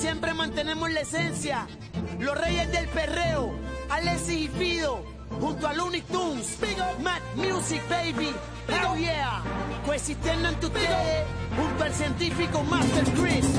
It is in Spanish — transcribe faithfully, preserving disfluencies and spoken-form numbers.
siempre mantenemos la esencia. Los reyes del perreo, Alexis y Fido, junto a Looney Tunes, Mad Music Baby, hell yeah. Coexistiendo ante ustedes, junto al científico Master Chris.